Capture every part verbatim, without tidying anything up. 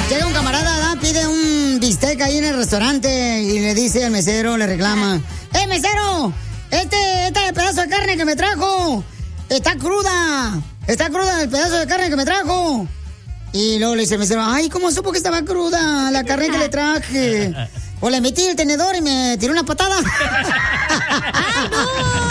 Llega un camarada, ¿verdad? Pide un bistec ahí en el restaurante y le dice al mesero, le reclama: ¡Eh, mesero! Este, este pedazo de carne que me trajo está cruda. Está cruda el pedazo de carne que me trajo. Y luego le dice el mesero: ay, ¿cómo supo que estaba cruda la carne que le traje? O le metí el tenedor y me tiró una patada. ¡Ay, no!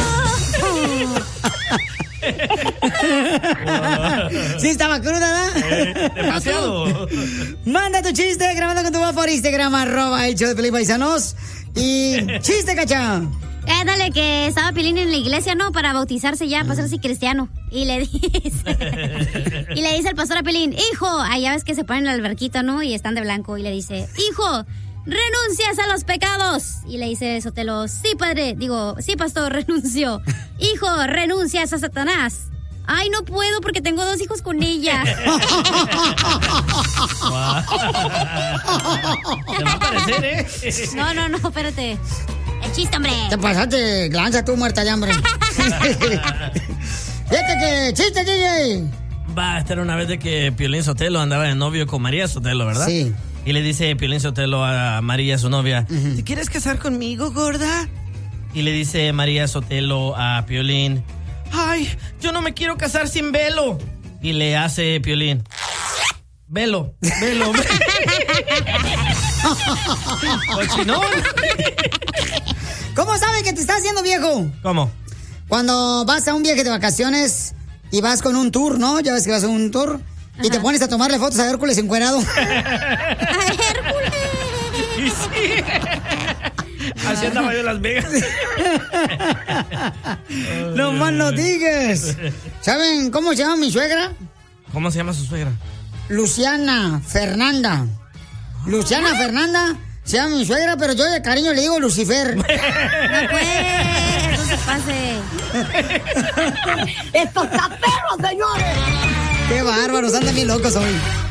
Sí estaba cruda, ¿verdad? Eh, demasiado. Manda tu chiste grabando con tu voz por Instagram, arroba el show de Pelín Paisanos. Y chiste, cacha. Eh, dale, que estaba Piolín en la iglesia, ¿no? Para bautizarse ya, para hacerse cristiano. Y le dice... y le dice el pastor a Piolín: hijo, allá ves que se ponen en la alberquita, ¿no? Y están de blanco. Y le dice: hijo, renuncias a los pecados. Y le dice Sotelo: sí, padre. Digo, sí, pastor, renunció. Hijo, renuncias a Satanás. Ay, no puedo porque tengo dos hijos con ella. Te va a parecer, ¿eh? No, no, no, espérate. El chiste, hombre. Te pasaste, lanza tú, muerta de hambre. Fíjate que chiste, D J. Va a estar una vez de que Piolín Sotelo andaba de novio con María Sotelo, ¿verdad? Sí. Y le dice Piolín Sotelo a María, su novia: ¿te quieres casar conmigo, gorda? Y le dice María Sotelo a Piolín: ay, yo no me quiero casar sin velo. Y le hace Piolín: velo, velo, velo. Cochinón. ¿Cómo sabes que te estás haciendo viejo? ¿Cómo? Cuando vas a un viaje de vacaciones y vas con un tour, ¿no? Ya ves que vas a un tour. Ajá. Y te pones a tomarle fotos a Hércules encuerado. ¡A Hércules! Y sí. Así andaba yo en Las Vegas. No más no digas. ¿Saben cómo se llama mi suegra? ¿Cómo se llama su suegra? Luciana Fernanda. Luciana ¿Ah? Fernanda se llama mi suegra, pero yo de cariño le digo Lucifer. No pues, no se pase. ¡Esto está perro, señores! ¡Qué bárbaros! Andan bien locos hoy.